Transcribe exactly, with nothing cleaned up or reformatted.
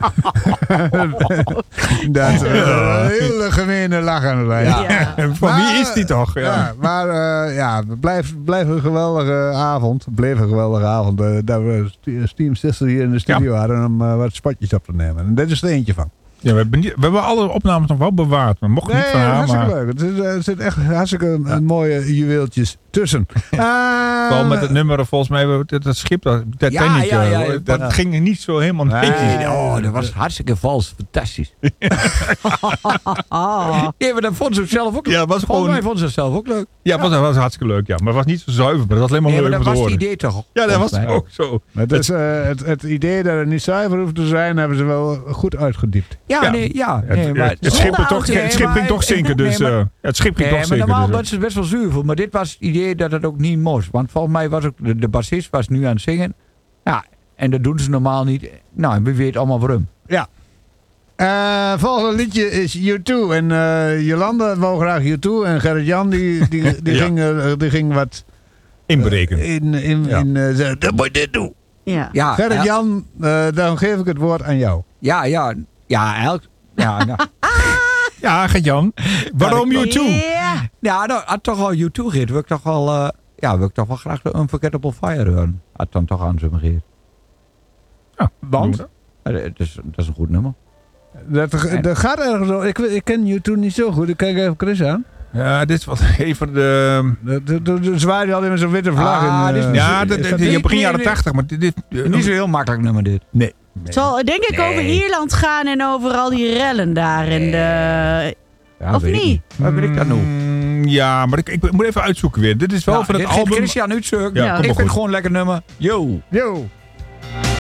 Dat is een hele gemene lach aan het eind. Ja. Ja. Van wie is die toch? Ja. Ja, maar uh, ja, het blijft, blijft een geweldige avond. Het bleef een geweldige avond. Uh, dat we Steam Sister hier in de studio ja. hadden om uh, wat spotjes op te nemen. En dit is er eentje van. Ja, we, hebben niet, we hebben alle opnames nog wel bewaard. We mochten nee, niet van haar, hartstikke maar... leuk. Het zit, er zit echt hartstikke ja. mooie juweeltjes tussen. Uh, Vooral met het nummer, volgens mij, dat, dat schip, dat Titanic, ja, ja, ja, ja, dat ja. ging niet zo helemaal nee, netjes. Oh, dat was hartstikke vals. Fantastisch. Ja, maar dat vond ze zelf ook leuk. Ja, was gewoon... mij vond ze zelf ook leuk. Ja, ja. Dat was hartstikke leuk, ja. Maar het was niet zo zuiver, maar dat was alleen maar nee, leuk maar om te dat horen. was het idee toch? Ja, dat was mij. Ook zo. Het, is, uh, het, het idee dat het niet zuiver hoeft te zijn, hebben ze wel goed uitgediept. Ja, ja. nee, ja. Het, nee, maar, het, het schip, toch, nee, het schip ging toch zinken, dus... Nee, maar, uh, het schip ging nee, toch maar zinken. normaal dus, was het best wel zuiver, maar dit was het idee dat het ook niet moest. Want volgens mij was ook de, de bassist was nu aan het zingen. Ja, en dat doen ze normaal niet. Nou, wie weet allemaal waarom. Ja. Uh, volgende liedje is U twee. En uh, Jolanda wou graag U twee. En Gerrit-Jan die, die, die, ja. ging, uh, die ging wat... Inberekenen. Uh, in, in, ja. in, uh, zeggen, dat moet je dit doen. Ja. Ja, Gerrit-Jan, uh, dan geef ik het woord aan jou. Ja, ja. Ja, eigenlijk... Ja, nou. Ja, Gerrit-Jan. Waarom U twee? Yeah. Ja, nou, had toch al U twee gegeven. Wil ik toch wel... Uh, ja, wil ik toch wel graag de Unforgettable Fire horen. Had dan toch aan zijn gegeven. Ja, want? Ja, dat, is, dat is een goed nummer. Dat, dat gaat ergens zo. Ik, ik ken U twee niet zo goed. Ik kijk even Chris aan. Ja, dit is wat een van de... De, de, de, de zwaai die altijd met zo'n witte vlag. Ah, in, uh, dit is, ja, de, de, de, de, begin jaren tachtig, maar dit... dit uh, niet zo heel makkelijk nummer dit. Nee. Het zal denk ik nee. over Ierland gaan en over al die rellen daar. En de... ja, of niet? Waar ben ik dat nou? Ja, maar ik, ik moet even uitzoeken weer. Dit is wel nou, van het dit album... Christian uitzoeken. Ja, ja. Ik vind het gewoon een lekker nummer. Yo. Yo.